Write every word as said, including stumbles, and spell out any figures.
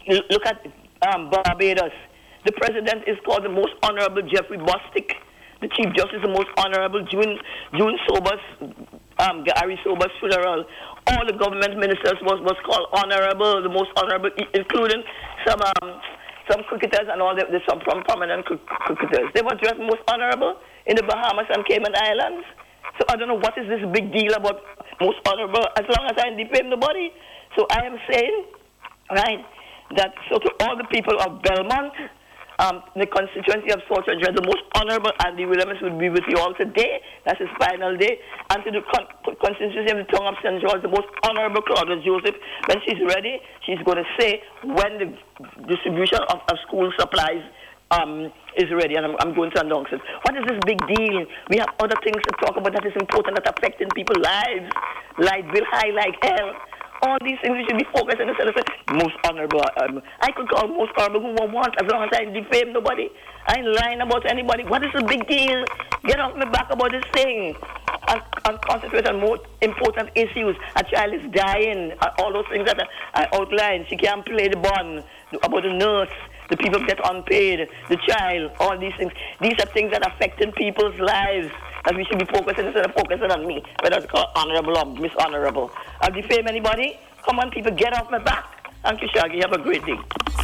L- Look at um, Barbados. The president is called the most honorable Jeffrey Bostic. The chief justice, the most honorable June June Sobers, um, Gary Sobers' funeral. All the government ministers was, was called honorable, the most honorable, including some um, some cricketers and all the, the some from prominent cricketers. They were dressed most honorable in the Bahamas and Cayman Islands. So I don't know what is this big deal about most honorable as long as I defame nobody. So I am saying, right, that so to all the people of Belmont, um, the constituency of South Central, the most honorable Andy Williams will be with you all today. That's his final day. And to the con- constituency of the tongue of Saint George, the most honorable Claudia Joseph, when she's ready, she's going to say when the distribution of, of school supplies Um, is ready, and I'm, I'm going to announce it. What is this big deal? We have other things to talk about that is important, that affecting people's lives. Light bill high like hell. All these things we should be focused on. Instead of saying, most honorable. Um, I could call most honorable who I want as long as I defame nobody. I ain't lying about anybody. What is the big deal? Get off my back about this thing. And, and concentrate on more important issues. A child is dying. All those things that I outlined. She can't play the bond. About the nurse. The people get unpaid, the child, all these things. These are things that are affecting people's lives that we should be focusing instead of focusing on me, whether it's called honorable or mishonorable. I'll defame anybody? Come on, people, get off my back. Thank you, Shaggy. Have a great day.